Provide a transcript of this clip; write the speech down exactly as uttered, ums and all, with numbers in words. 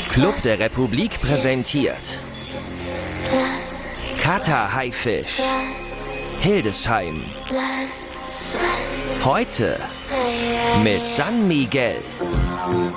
Club der Republik präsentiert Kater-Haifisch Hildesheim. Heute mit San Miguel.